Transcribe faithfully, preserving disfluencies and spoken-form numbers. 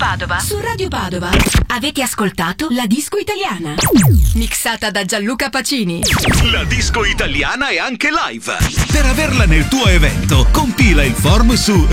Padova. Su Radio Padova avete ascoltato La Disco Italiana, mixata da Gianluca Pacini. La disco italiana è anche live. Per averla nel tuo evento, compila il form su